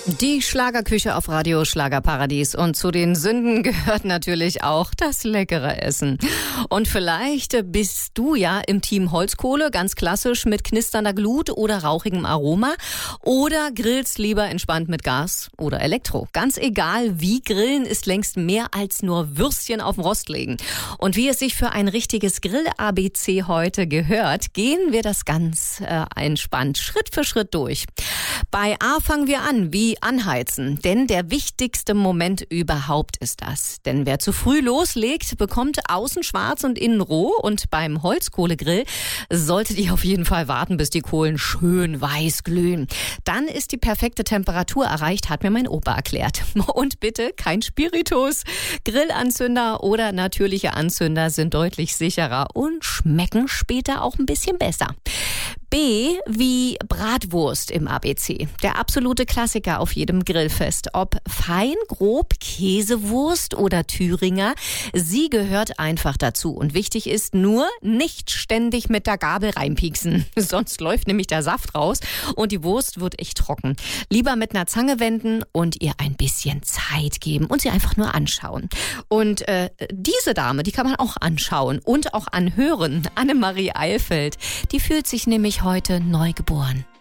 Die Schlagerküche auf Radio Schlagerparadies. Und zu den Sünden gehört natürlich auch das leckere Essen. Und vielleicht bist du ja im Team Holzkohle, ganz klassisch mit knisternder Glut oder rauchigem Aroma. Oder grillst lieber entspannt mit Gas oder Elektro. Ganz egal wie, Grillen ist längst mehr als nur Würstchen auf den Rost legen. Und wie es sich für ein richtiges Grill-ABC heute gehört, gehen wir das ganz entspannt Schritt für Schritt durch. Bei A fangen wir an, wie anheizen. Denn der wichtigste Moment überhaupt ist das. Denn wer zu früh loslegt, bekommt außen schwarz und innen roh. Und beim Holzkohlegrill solltet ihr auf jeden Fall warten, bis die Kohlen schön weiß glühen. Dann ist die perfekte Temperatur erreicht, hat mir mein Opa erklärt. Und bitte kein Spiritus. Grillanzünder oder natürliche Anzünder sind deutlich sicherer und schmecken später auch ein bisschen besser. B wie Bratwurst im ABC. Der absolute Klassiker auf jedem Grillfest. Ob fein, grob, Käsewurst oder Thüringer, sie gehört einfach dazu. Und wichtig ist nur, nicht ständig mit der Gabel reinpieksen. Sonst läuft nämlich der Saft raus und die Wurst wird echt trocken. Lieber mit einer Zange wenden und ihr ein bisschen Zeit geben und sie einfach nur anschauen. Und diese Dame, die kann man auch anschauen und auch anhören. Annemarie Eilfeld, die fühlt sich nämlich heute neu geboren.